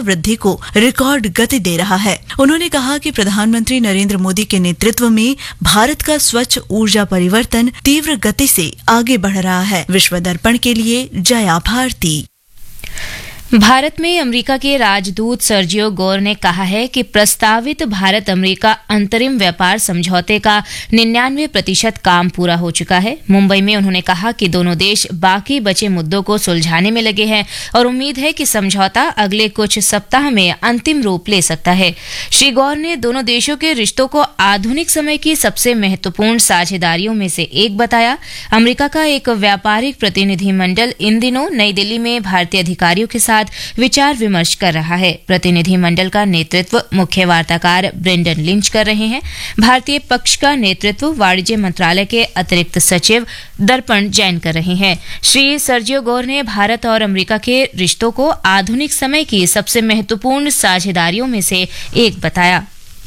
वृद्धि को रिकॉर्ड गति दे रहा है। उन्होंने कहा कि प्रधानमंत्री नरेंद्र मोदी के नेतृत्व में भारत का स्वच्छ ऊर्जा परिवर्तन तीव्र गति से आगे बढ़ रहा है। विश्व दर्पण के लिए जया भारती। भारत में अमेरिका के राजदूत सर्जियो गोर ने कहा है कि प्रस्तावित भारत अमेरिका अंतरिम व्यापार समझौते का 99% काम पूरा हो चुका है। मुंबई में उन्होंने कहा कि दोनों देश बाकी बचे मुद्दों को सुलझाने में लगे हैं और उम्मीद है कि समझौता अगले कुछ सप्ताह में अंतिम रूप ले सकता है। श्री गौर ने दोनों देशों के रिश्तों को आधुनिक समय की सबसे महत्वपूर्ण साझेदारियों में से एक बताया। अमेरिका का एक व्यापारिक प्रतिनिधिमंडल इन दिनों नई दिल्ली में भारतीय अधिकारियों के साथ विचार विमर्श कर रहा है। प्रतिनिधिमंडल का नेतृत्व मुख्य वार्ताकार ब्रेंडन लिंच कर रहे हैं। भारतीय पक्ष का नेतृत्व वाणिज्य मंत्रालय के अतिरिक्त सचिव दर्पण जैन कर रहे हैं। श्री सर्जियो गोर ने भारत और अमेरिका के रिश्तों को आधुनिक समय की सबसे महत्वपूर्ण साझेदारियों में से एक बताया।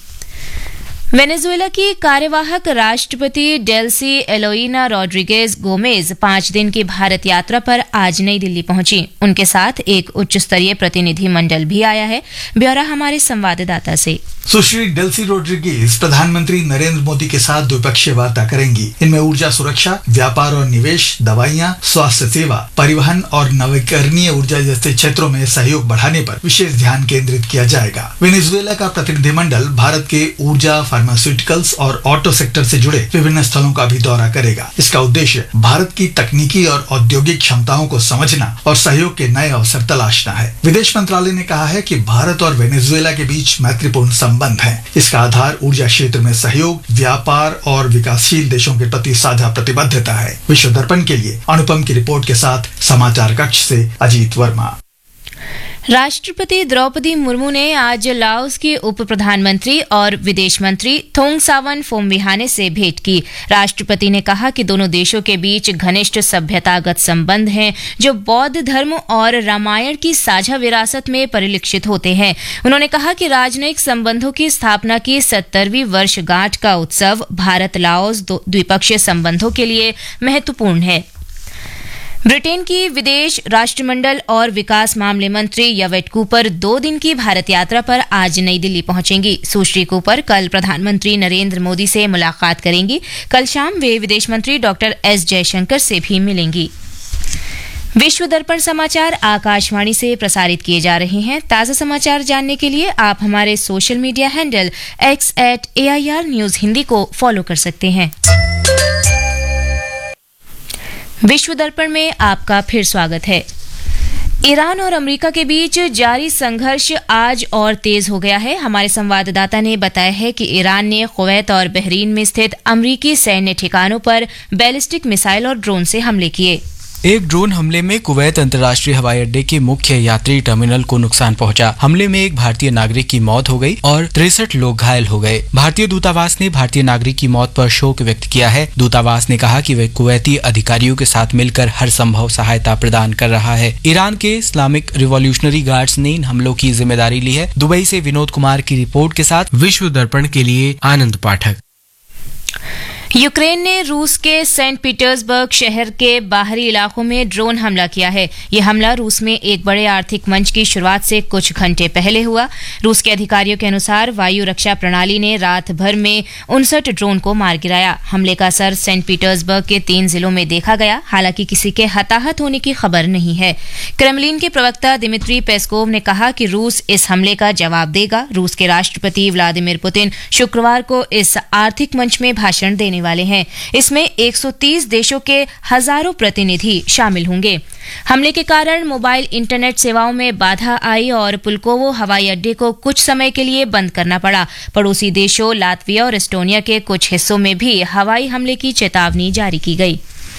वेनेजुएला की कार्यवाहक राष्ट्रपति डेल्सी एलोइना रोड्रिगेज गोमेज 5 दिन की भारत यात्रा पर आज नई दिल्ली पहुंची। उनके साथ एक उच्च स्तरीय प्रतिनिधिमंडल भी आया है। ब्यौरा हमारे संवाददाता से। सुश्री डेल्सी रोड्रिगेज प्रधानमंत्री नरेंद्र मोदी के साथ द्विपक्षीय वार्ता करेंगी। इनमें ऊर्जा सुरक्षा, व्यापार और निवेश, दवाइयां, स्वास्थ्य सेवा, परिवहन और नवीकरणीय ऊर्जा जैसे क्षेत्रों में सहयोग बढ़ाने पर विशेष ध्यान केंद्रित किया जाएगा। वेनेजुएला का प्रतिनिधिमंडल भारत के ऊर्जा, फार्मास्यूटिकल्स और ऑटो सेक्टर से जुड़े विभिन्न स्थलों का भी दौरा करेगा। इसका उद्देश्य भारत की तकनीकी और औद्योगिक क्षमताओं को समझना और सहयोग के नए अवसर तलाशना है। विदेश मंत्रालय ने कहा है कि भारत और वेनेजुएला के बीच मैत्रीपूर्ण संबंध है। इसका आधार ऊर्जा क्षेत्र में सहयोग, व्यापार और विकासशील देशों के प्रति साझा प्रतिबद्धता है। विश्व दर्पण के लिए अनुपम की रिपोर्ट के साथ समाचार कक्ष से अजीत वर्मा। राष्ट्रपति द्रौपदी मुर्मू ने आज लाओस के उप प्रधानमंत्री और विदेश मंत्री थोंगसावन फोमविहाने से भेंट की। राष्ट्रपति ने कहा कि दोनों देशों के बीच घनिष्ठ सभ्यतागत संबंध हैं जो बौद्ध धर्म और रामायण की साझा विरासत में परिलक्षित होते हैं। उन्होंने कहा कि राजनयिक संबंधों की स्थापना की 70वीं वर्षगांठ का उत्सव भारत लाओस द्विपक्षीय संबंधों के लिए महत्वपूर्ण है। ब्रिटेन की विदेश, राष्ट्रमंडल और विकास मामले मंत्री यवेट कूपर 2 दिन की भारत यात्रा पर आज नई दिल्ली पहुंचेंगी। सुश्री कूपर कल प्रधानमंत्री नरेंद्र मोदी से मुलाकात करेंगी। कल शाम वे विदेश मंत्री डॉक्टर एस जयशंकर से भी मिलेंगी। विश्व दर्पण समाचार आकाशवाणी से प्रसारित किए जा रहे हैं। ताजा समाचार जानने के लिए आप हमारे social media handle x@AIR News Hindi को फॉलो कर सकते हैं। विश्व दर्पण में आपका फिर स्वागत है। ईरान और अमेरिका के बीच जारी संघर्ष आज और तेज हो गया है। हमारे संवाददाता ने बताया है कि ईरान ने कुवैत और बहरीन में स्थित अमेरिकी सैन्य ठिकानों पर बैलिस्टिक मिसाइल और ड्रोन से हमले किए। एक ड्रोन हमले में कुवैत अंतर्राष्ट्रीय हवाई अड्डे के मुख्य यात्री टर्मिनल को नुकसान पहुंचा। हमले में एक भारतीय नागरिक की मौत हो गई और 63 लोग घायल हो गए। भारतीय दूतावास ने भारतीय नागरिक की मौत पर शोक व्यक्त किया है। दूतावास ने कहा कि वे कुवैती अधिकारियों के साथ मिलकर हर संभव सहायता प्रदान कर रहा है। ईरान के इस्लामिक रिवॉल्यूशनरी गार्ड्स ने इन हमलों की जिम्मेदारी ली है। दुबई से विनोद कुमार की रिपोर्ट के साथ विश्व दर्पण के लिए आनंद पाठक। यूक्रेन ने रूस के सेंट पीटर्सबर्ग शहर के बाहरी इलाकों में ड्रोन हमला किया है। यह हमला रूस में एक बड़े आर्थिक मंच की शुरुआत से कुछ घंटे पहले हुआ। रूस के अधिकारियों के अनुसार वायु रक्षा प्रणाली ने रात भर में 59 ड्रोन को मार गिराया। हमले का असर सेंट पीटर्सबर्ग के 3 जिलों में देखा गया। हालांकि किसी के हताहत होने की खबर नहीं है। क्रेमलिन के प्रवक्ता दिमित्री पेस्कोव ने कहा कि रूस इस हमले का जवाब देगा। रूस के राष्ट्रपति व्लादिमीर पुतिन शुक्रवार को इस आर्थिक मंच में भाषण देने वाले हैं। इसमें 130 देशों के हजारों प्रतिनिधि शामिल होंगे। हमले के कारण मोबाइल इंटरनेट सेवाओं में बाधा आई और पुल्कोवो हवाई अड्डे को कुछ समय के लिए बंद करना पड़ा। पड़ोसी देशों लातविया और एस्टोनिया के कुछ हिस्सों में भी हवाई हमले की चेतावनी जारी की गई।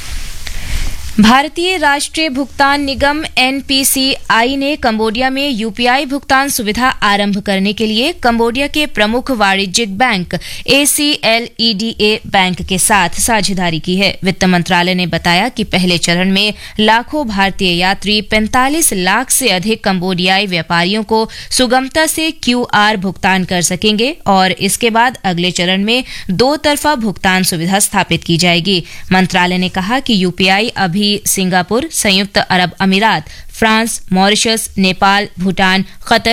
भारतीय राष्ट्रीय भुगतान निगम NPCI ने कंबोडिया में UPI भुगतान सुविधा आरंभ करने के लिए कंबोडिया के प्रमुख वाणिज्यिक बैंक ACLEDA बैंक के साथ साझेदारी की है। वित्त मंत्रालय ने बताया कि पहले चरण में लाखों भारतीय यात्री 45 लाख से अधिक कंबोडियाई व्यापारियों को सुगमता से QR भुगतान कर सकेंगे और इसके बाद अगले चरण में 2 तरफा भुगतान सुविधा स्थापित की जाएगी। मंत्रालय ने कहा कि UPI अभी सिंगापुर, संयुक्त अरब अमीरात, France, Mauritius, Nepal, Bhutan, Qatar